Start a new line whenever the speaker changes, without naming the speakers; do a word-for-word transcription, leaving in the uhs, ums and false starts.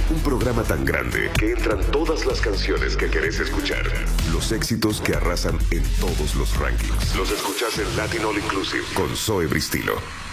Un programa tan grande que entran todas las canciones que querés escuchar. Los éxitos que arrasan en todos los rankings. Los escuchás en Latin All Inclusive con Zoe Bristilo.